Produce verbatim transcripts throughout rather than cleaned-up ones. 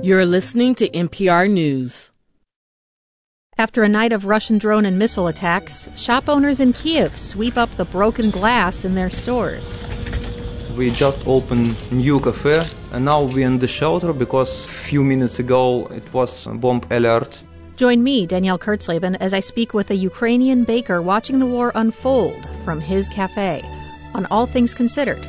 You're listening to N P R News. After a night of Russian drone and missile attacks, shop owners in Kiev sweep up the broken glass in their stores. We just opened new cafe, and now we're in the shelter because a few minutes ago it was a bomb alert. Join me, Danielle Kurtzleben, as I speak with a Ukrainian baker watching the war unfold from his cafe on All Things Considered.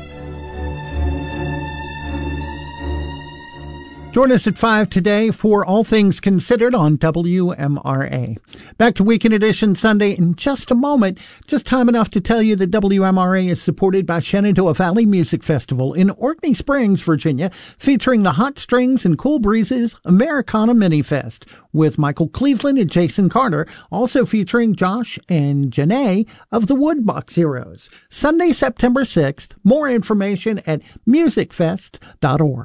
Join us at five today for All Things Considered on W M R A. Back to Weekend Edition Sunday in just a moment. Just time enough to tell you that W M R A is supported by Shenandoah Valley Music Festival in Orkney Springs, Virginia, featuring the Hot Strings and Cool Breezes Americana Mini Fest with Michael Cleveland and Jason Carter, also featuring Josh and Janae of the Woodbox Heroes. Sunday, September sixth. More information at music fest dot org.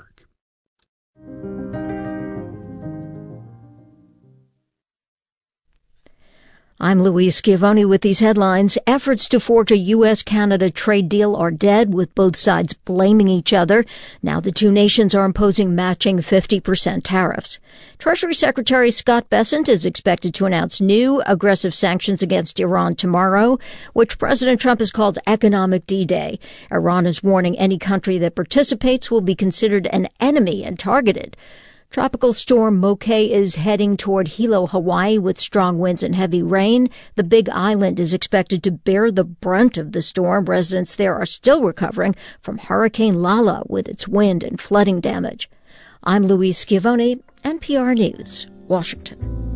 I'm Louise Schiavone with these headlines. Efforts to forge a U S Canada trade deal are dead, with both sides blaming each other. Now the two nations are imposing matching fifty percent tariffs. Treasury Secretary Scott Bessent is expected to announce new aggressive sanctions against Iran tomorrow, which President Trump has called economic D-Day. Iran is warning any country that participates will be considered an enemy and targeted. Tropical storm Moke is heading toward Hilo, Hawaii, with strong winds and heavy rain. The Big Island is expected to bear the brunt of the storm. Residents there are still recovering from Hurricane Lala with its wind and flooding damage. I'm Louise Schiavone, N P R News, Washington.